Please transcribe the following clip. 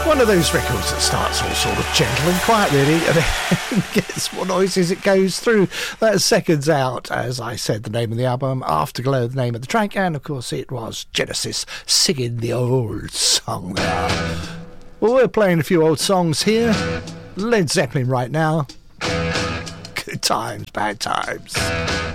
One of those records that starts all sort of gentle and quiet, really, and then gets more noisy as it goes through. That's Seconds Out, as I said, the name of the album, Afterglow, the name of the track, and of course it was Genesis singing the old song there. Well, we're playing a few old songs here. Led Zeppelin right now. Good times, bad times.